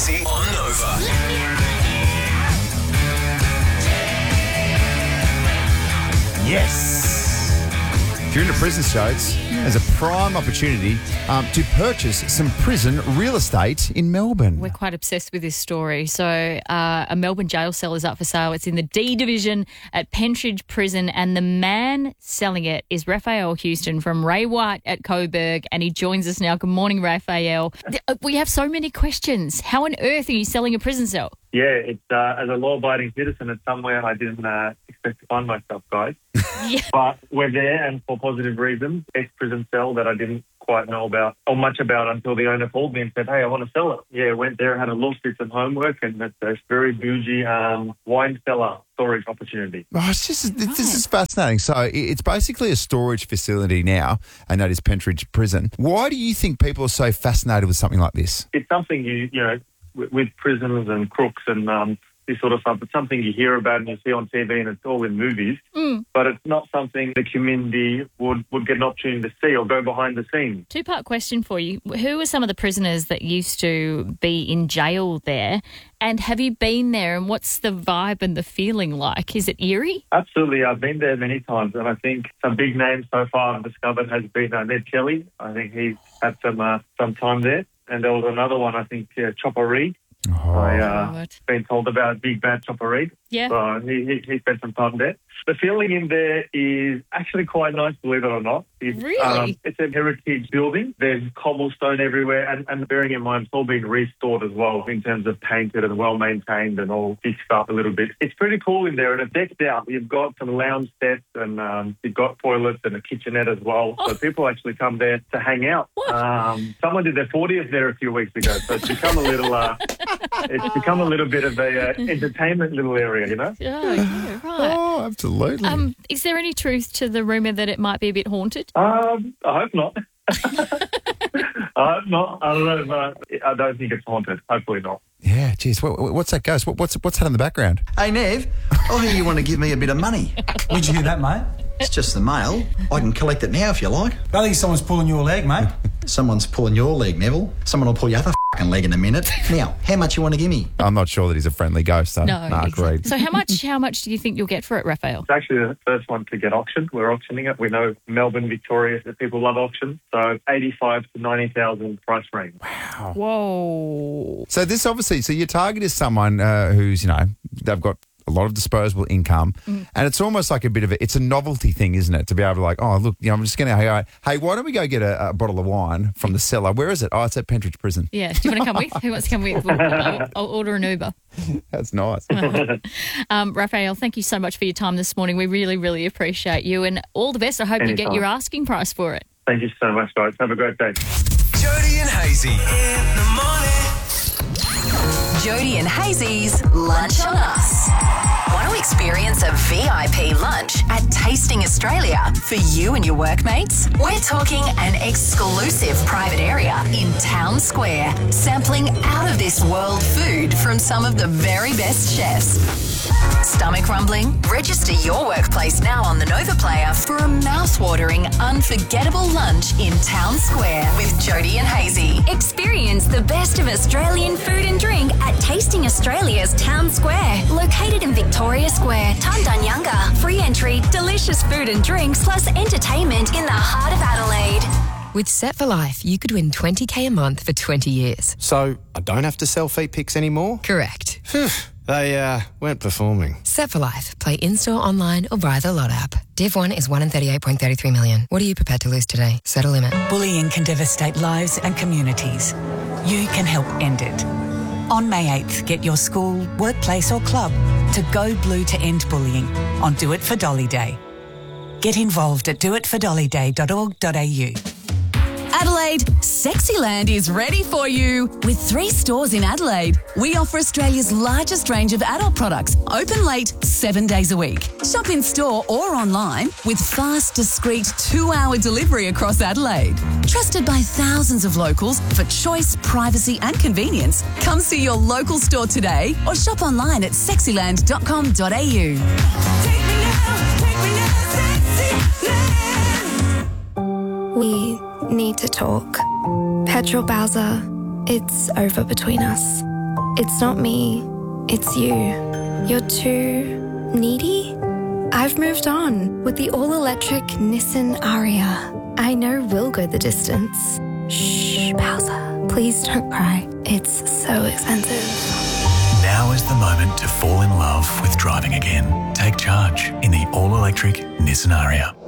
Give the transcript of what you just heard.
Hazy on Nova. Yes. If you're into prison shows, there's a prime opportunity to purchase some prison real estate in Melbourne. We're quite obsessed with this story. So a Melbourne jail cell is up for sale. It's in the D division at Pentridge Prison, and the man selling it is Raphael Houston from Ray White at Coburg, and he joins us now. Good morning, Raphael. We have so many questions. How on earth are you selling a prison cell? Yeah, it's as a law-abiding citizen, it's somewhere I didn't expect to find myself, guys. Yeah. But we're there, and for positive reasons, ex-prison cell that I didn't quite know about or much about until the owner called me and said, hey, I want to sell it. Yeah, went there, had a look, did some homework, and it's a very bougie wine cellar storage opportunity. Oh, this is fascinating. So it's basically a storage facility now, and that is Pentridge Prison. Why do you think people are so fascinated with something like this? It's something you know, with prisoners and crooks and this sort of stuff. It's something you hear about and you see on TV, and it's all in movies. But it's not something the community would get an opportunity to see or go behind the scenes. Two-part question for you. Who are some of the prisoners that used to be in jail there? And have you been there, and what's the vibe and the feeling like? Is it eerie? Absolutely. I've been there many times, and I think some big names so far I've discovered has been Ned Kelly. I think he's had some time there. And there was another one, I think, Chopper Reed. I've been told about Big Bad Chopper Reed. Yeah. So he spent some time there. The feeling in there is actually quite nice, believe it or not. Really? It's a heritage building. There's cobblestone everywhere, and bearing in mind, it's all been restored as well in terms of painted and well-maintained and all fixed up a little bit. It's pretty cool in there, and it's decked out. You've got some lounge sets, and you've got toilets and a kitchenette as well. So people actually come there to hang out. Someone did their 40th there a few weeks ago, so it's become a little... It's become a little bit of a entertainment little area, you know? Yeah, right. Oh, absolutely. Is there any truth to the rumour that it might be a bit haunted? I hope not. I hope not. I don't know, but I don't think it's haunted. Hopefully not. Yeah, geez. What's that ghost? What's that in the background? Hey, Nev, I hear you want to give me a bit of money. Where'd you hear that, mate? It's just the mail. I can collect it now if you like. I think someone's pulling your leg, mate. Someone's pulling your leg, Neville. Someone will pull your other leg in a minute. Now, how much you want to give me? I'm not sure that he's a friendly ghost, so agreed. So how much do you think you'll get for it, Raphael? It's actually the first one to get auctioned. We're auctioning it. We know Melbourne, Victoria, that people love auctions. So 85 to 90,000 price range. Wow. Whoa. So this obviously, your target is someone who's, they've got a lot of disposable income, and it's almost like it's a novelty thing, isn't it? To be able to oh, look, I'm just going to, hey, why don't we go get a bottle of wine from the cellar? Where is it? Oh, it's at Pentridge Prison. Yeah. Do you want to come with? Who wants to come with? I'll order an Uber. That's nice. Raphael, thank you so much for your time this morning. We really, really appreciate you, and all the best. I hope you get your asking price for it. Thank you so much, guys. Have a great day. Jody and Hazy in the morning. Jody and Hazy's Lunch on Us. Want to experience a VIP lunch at Tasting Australia for you and your workmates? We're talking an exclusive private area in Town Square, sampling out of this world food from some of the very best chefs. Stomach rumbling? Register your workplace now on the Nova Player for a mouth-watering, unforgettable lunch in Town Square with Jody and Hazy. Experience the best of Australian food and drink at Tasting Australia's Town Square, located in Victoria Square, Tundunyunga. Free entry, delicious food and drinks, plus entertainment in the heart of Adelaide. With Set for Life, you could win $20,000 a month for 20 years. So I don't have to sell feet pics anymore? Correct. They weren't performing. Set for Life. Play in-store, online, or via the Lot app. Div 1 is 1 in 38.33 million. What are you prepared to lose today? Set a limit. Bullying can devastate lives and communities. You can help end it. On May 8th, get your school, workplace or club to go blue to end bullying on Do It for Dolly Day. Get involved at doitfordollyday.org.au. Adelaide, Sexyland is ready for you. With 3 stores in Adelaide, we offer Australia's largest range of adult products, open late 7 days a week. Shop in store or online with fast, discreet 2-hour delivery across Adelaide. Trusted by thousands of locals for choice, privacy and convenience. Come see your local store today or shop online at sexyland.com.au. We need to talk. Petrol Bowser, it's over between us. It's not me, it's you. You're too needy? I've moved on with the all-electric Nissan Ariya. I know we'll go the distance. Shh, Bowser. Please don't cry. It's so expensive. Now is the moment to fall in love with driving again. Take charge in the all-electric Nissan Ariya.